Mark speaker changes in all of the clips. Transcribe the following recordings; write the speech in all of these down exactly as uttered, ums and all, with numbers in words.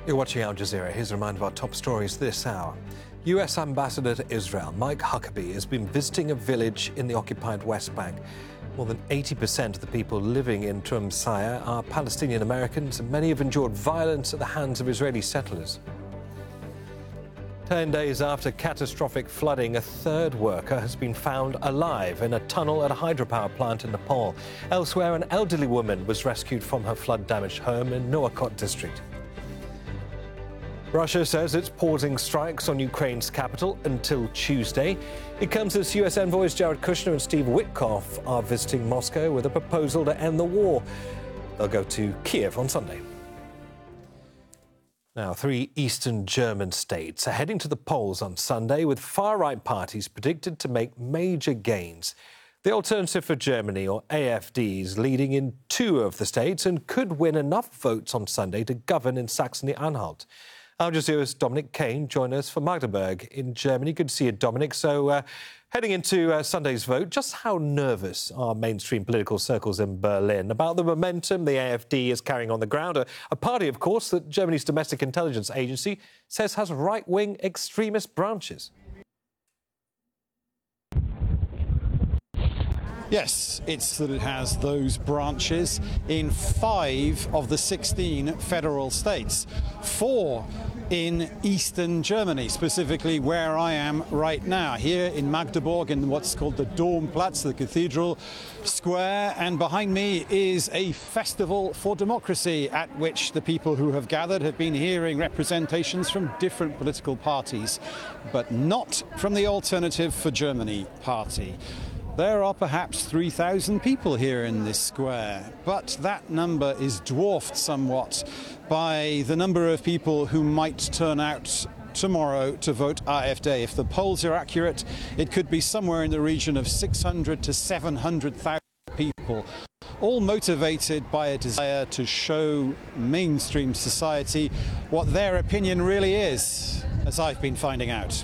Speaker 1: You're watching Al Jazeera. Here's a reminder of our top stories this hour. U S Ambassador to Israel, Mike Huckabee, has been visiting a village in the occupied West Bank. More than eighty percent of the people living in Trumsaya are Palestinian Americans, and many have endured violence at the hands of Israeli settlers. Ten days after catastrophic flooding, a third worker has been found alive in a tunnel at a hydropower plant in Nepal. Elsewhere, an elderly woman was rescued from her flood-damaged home in Nuwakot district. Russia says it's pausing strikes on Ukraine's capital until Tuesday. It comes as U S envoys Jared Kushner and Steve Witkoff are visiting Moscow with a proposal to end the war. They'll go to Kiev on Sunday. Now, three eastern German states are heading to the polls on Sunday, with far-right parties predicted to make major gains. The Alternative for Germany, or A F D, is leading in two of the states and could win enough votes on Sunday to govern in Saxony-Anhalt. Al Jazeera's Dominic Kane joined us from Magdeburg in Germany. Good to see you, Dominic. So, uh, heading into uh, Sunday's vote, just how nervous are mainstream political circles in Berlin about the momentum the A F D is carrying on the ground? A, a party, of course, that Germany's domestic intelligence agency says has right-wing extremist branches.
Speaker 2: Yes, it's that it has those branches in five of the sixteen federal states. Four in eastern Germany, specifically where I am right now, here in Magdeburg, in what's called the Domplatz, the Cathedral Square. And behind me is a festival for democracy at which the people who have gathered have been hearing representations from different political parties, but not from the Alternative for Germany party. There are perhaps three thousand people here in this square, but that number is dwarfed somewhat by the number of people who might turn out tomorrow to vote A F D. If the polls are accurate, it could be somewhere in the region of six hundred to seven hundred thousand people, all motivated by a desire to show mainstream society what their opinion really is, as I've been finding out.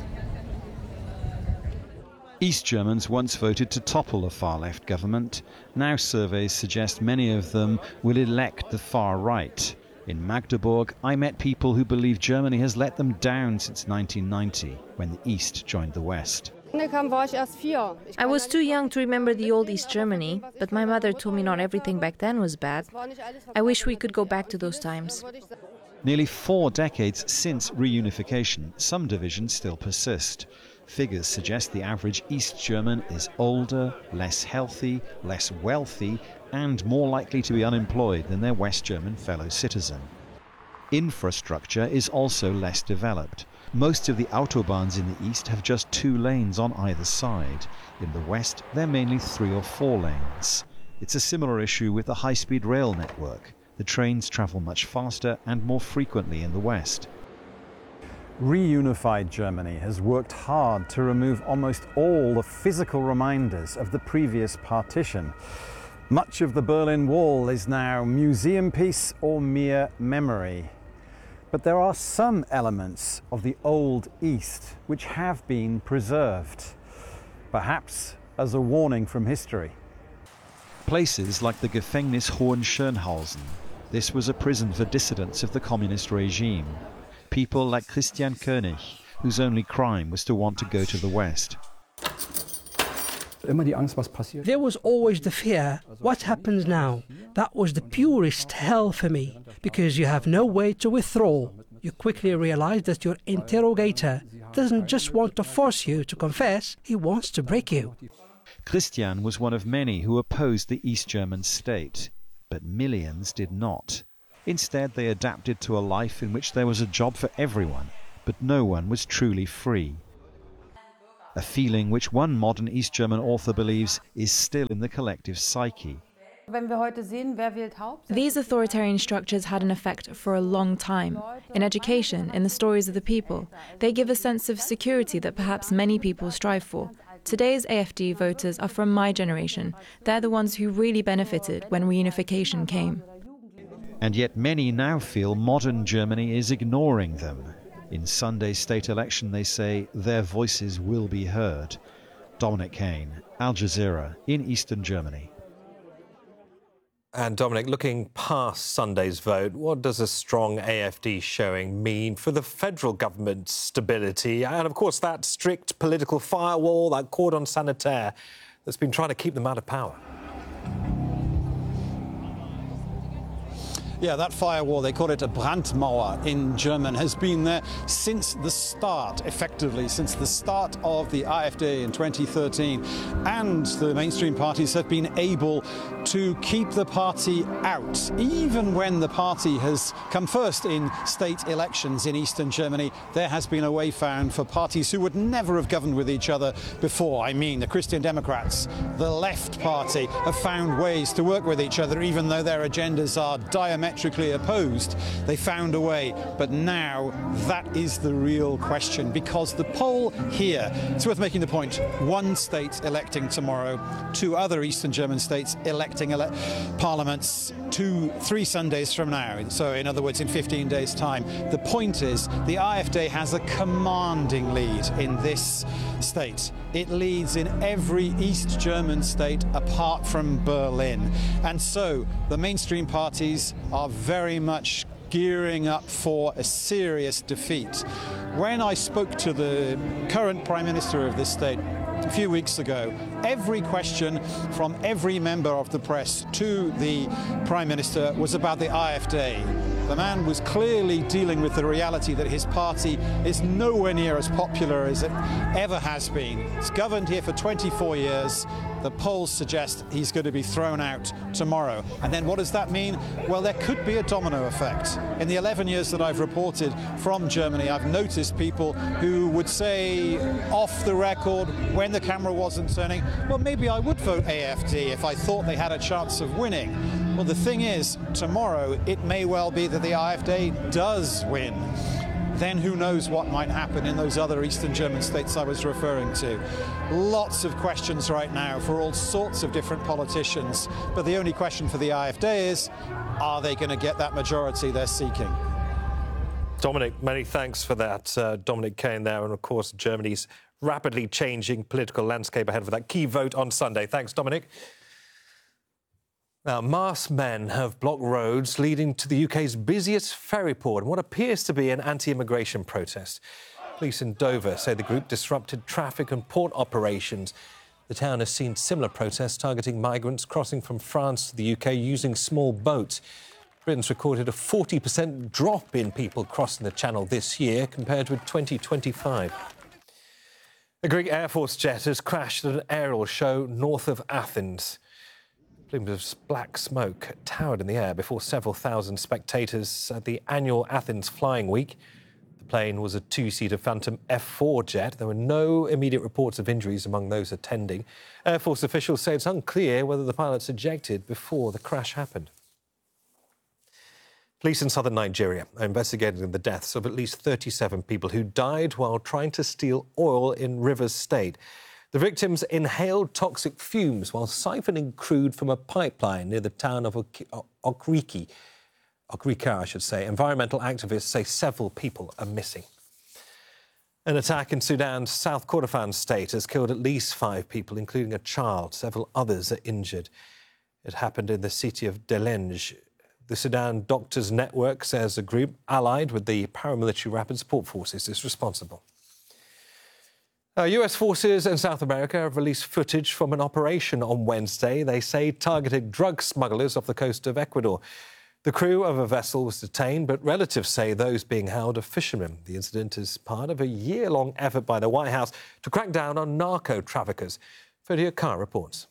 Speaker 3: East Germans once voted to topple a far-left government. Now surveys suggest many of them will elect the far right. In Magdeburg, I met people who believe Germany has let them down since nineteen ninety, when the East joined the West.
Speaker 4: I was too young to remember the old East Germany, but my mother told me not everything back then was bad. I wish we could go back to those times.
Speaker 3: Nearly four decades since reunification, some divisions still persist. Figures suggest the average East German is older, less healthy, less wealthy, and more likely to be unemployed than their West German fellow citizen. Infrastructure is also less developed. Most of the autobahns in the East have just two lanes on either side. In the West, they're mainly three or four lanes. It's a similar issue with the high-speed rail network. The trains travel much faster and more frequently in the West.
Speaker 2: Reunified Germany has worked hard to remove almost all the physical reminders of the previous partition. Much of the Berlin Wall is now museum piece or mere memory. But there are some elements of the old East which have been preserved, perhaps as a warning from history.
Speaker 3: Places like the Gefängnis Hohenschönhausen. This was a prison for dissidents of the communist regime. People like Christian König, whose only crime was to want to go to the West.
Speaker 5: There was always the fear, what happens now? That was the purest hell for me, because you have no way to withdraw. You quickly realize that your interrogator doesn't just want to force you to confess, he wants to break you.
Speaker 3: Christian was one of many who opposed the East German state, but millions did not. Instead, they adapted to a life in which there was a job for everyone, but no one was truly free. A feeling which one modern East German author believes is still in the collective psyche.
Speaker 4: These authoritarian structures had an effect for a long time. In education, in the stories of the people, they give a sense of security that perhaps many people strive for. Today's A F D voters are from my generation. They're the ones who really benefited when reunification came.
Speaker 3: And yet many now feel modern Germany is ignoring them. In Sunday's state election, they say their voices will be heard. Dominic Kane, Al Jazeera, in eastern Germany.
Speaker 1: And Dominic, looking past Sunday's vote, what does a strong A F D showing mean for the federal government's stability and, of course, that strict political firewall, that cordon sanitaire that's been trying to keep them out of power?
Speaker 2: Yeah, that firewall, they call it a Brandmauer in German, has been there since the start, effectively, since the start of the AfD in twenty thirteen. And the mainstream parties have been able to keep the party out. Even when the party has come first in state elections in eastern Germany, there has been a way found for parties who would never have governed with each other before. I mean, the Christian Democrats, the Left Party, have found ways to work with each other, even though their agendas are diametrically opposed. They found a way, but now that is the real question, because the poll here, it's worth making the point, one state electing tomorrow, two other eastern German states electing ele parliaments two, three Sundays from now, so in other words in fifteen days time. The point is the AfD has a commanding lead in this state. It leads in every East German state apart from Berlin, and so the mainstream parties are very much gearing up for a serious defeat. When I spoke to the current Prime Minister of this state a few weeks ago, every question from every member of the press to the Prime Minister was about the AfD. The man was clearly dealing with the reality that his party is nowhere near as popular as it ever has been. It's governed here for twenty-four years. The polls suggest he's going to be thrown out tomorrow. And then what does that mean? Well, there could be a domino effect. In the eleven years that I've reported from Germany, I've noticed people who would say off the record when the camera wasn't turning, well, maybe I would vote AfD if I thought they had a chance of winning. Well, the thing is, tomorrow it may well be that the AfD does win. Then who knows what might happen in those other Eastern German states I was referring to. Lots of questions right now for all sorts of different politicians, but the only question for the AfD is, are they going to get that majority they're seeking?
Speaker 1: Dominic, many thanks for that. Uh, Dominic Kane there, and of course Germany's rapidly changing political landscape ahead of that key vote on Sunday. Thanks, Dominic. Now, masked men have blocked roads leading to the U K's busiest ferry port in what appears to be an anti-immigration protest. Police in Dover say the group disrupted traffic and port operations. The town has seen similar protests targeting migrants crossing from France to the U K using small boats. Britain's recorded a forty percent drop in people crossing the Channel this year compared with twenty twenty-five. A Greek Air Force jet has crashed at an aerial show north of Athens. Plumes of black smoke towered in the air before several thousand spectators at the annual Athens Flying Week. The plane was a two-seater Phantom F four jet. There were no immediate reports of injuries among those attending. Air Force officials say it's unclear whether the pilots ejected before the crash happened. Police in southern Nigeria are investigating the deaths of at least thirty-seven people who died while trying to steal oil in Rivers State. The victims inhaled toxic fumes while siphoning crude from a pipeline near the town of Okriki. Okrika, I should say. Environmental activists say several people are missing. An attack in Sudan's South Kordofan state has killed at least five people, including a child. Several others are injured. It happened in the city of Delenge. The Sudan Doctors Network says a group allied with the paramilitary rapid support forces is responsible. Uh, U S forces in South America have released footage from an operation on Wednesday. They say targeted drug smugglers off the coast of Ecuador. The crew of a vessel was detained, but relatives say those being held are fishermen. The incident is part of a year-long effort by the White House to crack down on narco-traffickers. Ferdia Carr reports.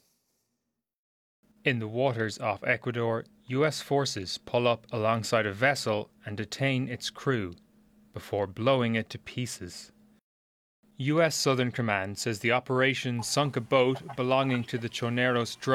Speaker 6: In the waters off Ecuador, U S forces pull up alongside a vessel and detain its crew before blowing it to pieces. U S Southern Command says the operation sunk a boat belonging to the Choneros drug